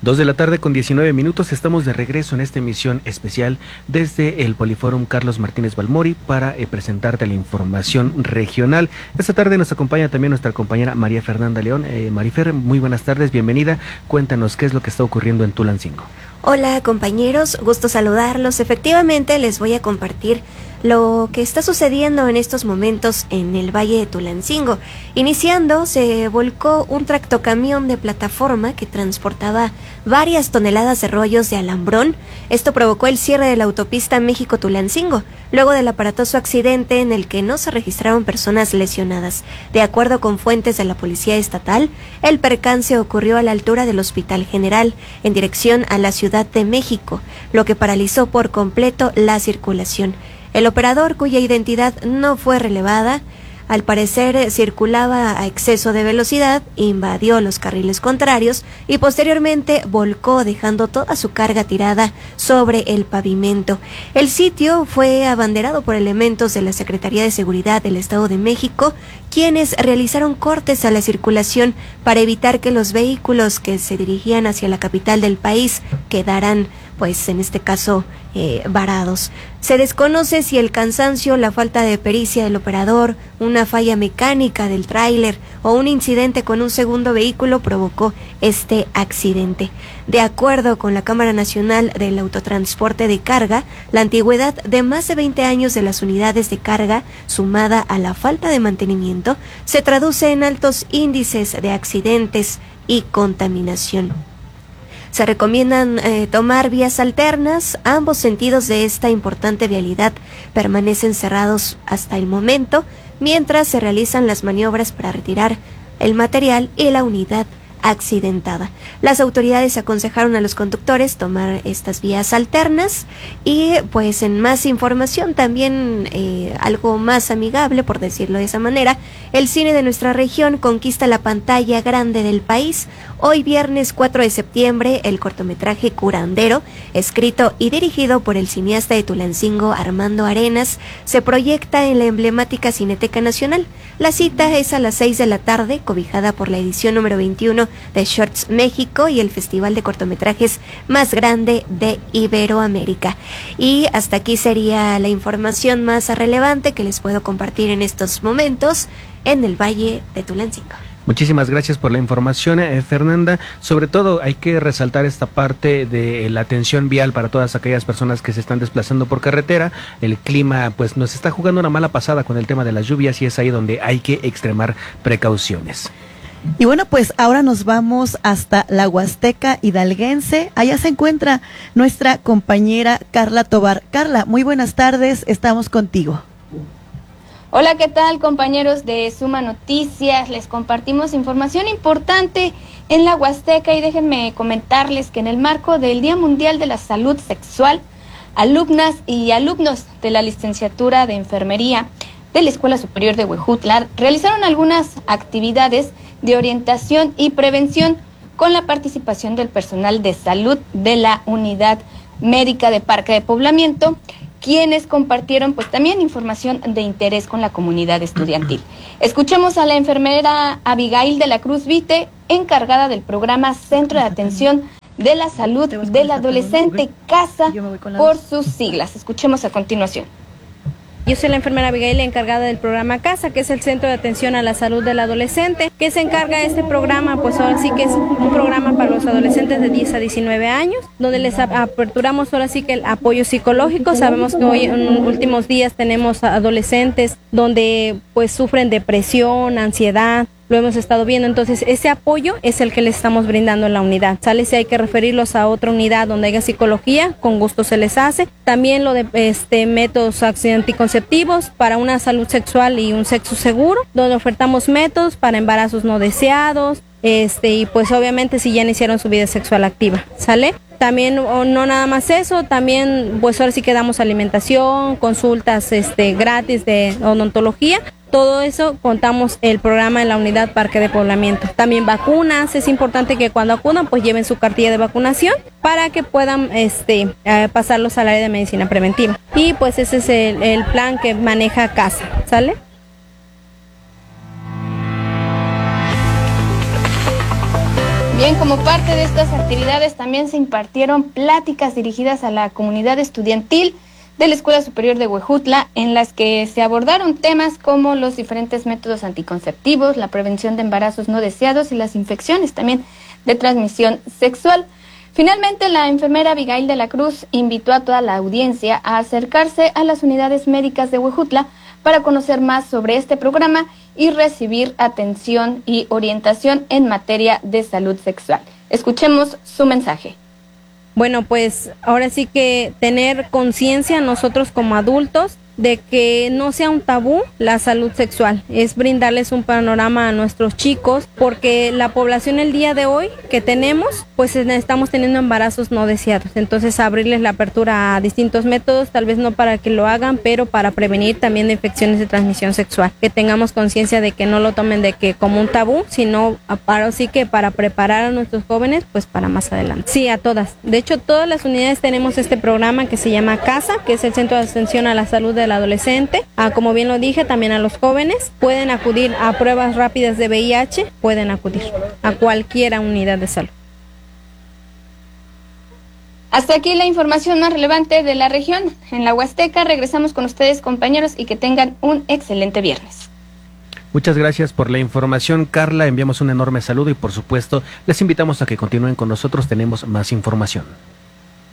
2:19 p.m. Estamos de regreso en esta emisión especial desde el Poliforum Carlos Martínez Balmori para presentarte la información regional. Esta tarde nos acompaña también nuestra compañera María Fernanda León. Marifer, muy buenas tardes, bienvenida. Cuéntanos qué es lo que está ocurriendo en Tulancingo. Hola compañeros, gusto saludarlos. Efectivamente les voy a compartir lo que está sucediendo en estos momentos en el Valle de Tulancingo. Iniciando, se volcó un tractocamión de plataforma que transportaba varias toneladas de rollos de alambrón. Esto provocó el cierre de la autopista México-Tulancingo, luego del aparatoso accidente en el que no se registraron personas lesionadas. De acuerdo con fuentes de la Policía Estatal, el percance ocurrió a la altura del Hospital General, en dirección a la Ciudad de México, lo que paralizó por completo la circulación. El operador, cuya identidad no fue relevada, al parecer circulaba a exceso de velocidad, invadió los carriles contrarios y posteriormente volcó, dejando toda su carga tirada sobre el pavimento. El sitio fue abanderado por elementos de la Secretaría de Seguridad del Estado de México, quienes realizaron cortes a la circulación para evitar que los vehículos que se dirigían hacia la capital del país quedaran, pues en este caso, varados. Se desconoce si el cansancio, la falta de pericia del operador, una falla mecánica del tráiler o un incidente con un segundo vehículo provocó este accidente. De acuerdo con la Cámara Nacional del Autotransporte de Carga, la antigüedad de más de 20 años de las unidades de carga, sumada a la falta de mantenimiento, se traduce en altos índices de accidentes y contaminación. Se recomiendan tomar vías alternas. Ambos sentidos de esta importante vialidad permanecen cerrados hasta el momento, mientras se realizan las maniobras para retirar el material y la unidad accidentada. Las autoridades aconsejaron a los conductores tomar estas vías alternas y pues en más información también algo más amigable, por decirlo de esa manera, el cine de nuestra región conquista la pantalla grande del país. Hoy viernes 4 de septiembre el cortometraje Curandero, escrito y dirigido por el cineasta de Tulancingo Armando Arenas, se proyecta en la emblemática Cineteca Nacional. La cita es a las 6 de la tarde, cobijada por la edición número 21 de Shorts México y el festival de cortometrajes más grande de Iberoamérica. Y hasta aquí sería la información más relevante que les puedo compartir en estos momentos en el Valle de Tulancingo. Muchísimas gracias por la información, Fernanda. Sobre todo hay que resaltar esta parte de la atención vial para todas aquellas personas que se están desplazando por carretera. El clima pues nos está jugando una mala pasada con el tema de las lluvias y es ahí donde hay que extremar precauciones. Y bueno, pues ahora nos vamos hasta la Huasteca hidalguense. Allá se encuentra nuestra compañera Carla Tobar. Carla, muy buenas tardes, estamos contigo. Hola, ¿qué tal compañeros de Suma Noticias? Les compartimos información importante en la Huasteca y déjenme comentarles que en el marco del Día Mundial de la Salud Sexual, alumnas y alumnos de la licenciatura de Enfermería de la Escuela Superior de Huejutla realizaron algunas actividades de orientación y prevención con la participación del personal de salud de la Unidad Médica de Parque de Poblamiento, quienes compartieron pues también información de interés con la comunidad estudiantil. Escuchemos a la enfermera Abigail de la Cruz Vite, encargada del programa Centro de Atención de la Salud del Adolescente, CASA, por sus siglas. Escuchemos a continuación. Yo soy la enfermera Abigail, encargada del programa CASA, que es el Centro de Atención a la Salud del Adolescente. ¿Qué se encarga de este programa? Pues ahora sí que es un programa para los adolescentes de 10 a 19 años, donde les aperturamos ahora sí que el apoyo psicológico. Sabemos que hoy en últimos días tenemos adolescentes donde pues sufren depresión, ansiedad. Lo hemos estado viendo, entonces ese apoyo es el que les estamos brindando en la unidad. Sale si hay que referirlos a otra unidad donde haya psicología, con gusto se les hace. También lo de métodos anticonceptivos para una salud sexual y un sexo seguro, donde ofertamos métodos para embarazos no deseados, y pues obviamente si ya iniciaron su vida sexual activa, ¿sale? También, no nada más eso, también pues ahora sí que damos alimentación, consultas gratis de odontología. Todo eso contamos el programa en la unidad Parque de Poblamiento. También vacunas, es importante que cuando acudan pues lleven su cartilla de vacunación para que puedan pasarlos al área de medicina preventiva. Y pues ese es el plan que maneja CASA, ¿sale? Bien, como parte de estas actividades también se impartieron pláticas dirigidas a la comunidad estudiantil de la Escuela Superior de Huejutla, en las que se abordaron temas como los diferentes métodos anticonceptivos, la prevención de embarazos no deseados y las infecciones también de transmisión sexual. Finalmente, la enfermera Abigail de la Cruz invitó a toda la audiencia a acercarse a las unidades médicas de Huejutla para conocer más sobre este programa y recibir atención y orientación en materia de salud sexual. Escuchemos su mensaje. Bueno, pues ahora sí que tener conciencia nosotros como adultos de que no sea un tabú la salud sexual, es brindarles un panorama a nuestros chicos, porque la población el día de hoy que tenemos, pues estamos teniendo embarazos no deseados, entonces abrirles la apertura a distintos métodos, tal vez no para que lo hagan, pero para prevenir también de infecciones de transmisión sexual, que tengamos conciencia de que no lo tomen de que como un tabú, sino para, sí que para preparar a nuestros jóvenes, pues para más adelante. Sí, a todas, de hecho todas las unidades tenemos este programa que se llama CASA, que es el Centro de Atención a la Salud del Adolescente. Como bien lo dije, también a los jóvenes pueden acudir a pruebas rápidas de VIH, pueden acudir a cualquier unidad de salud. Hasta aquí la información más relevante de la región. En la Huasteca regresamos con ustedes, compañeros, y que tengan un excelente viernes. Muchas gracias por la información, Carla. Enviamos un enorme saludo y, por supuesto, les invitamos a que continúen con nosotros. Tenemos más información.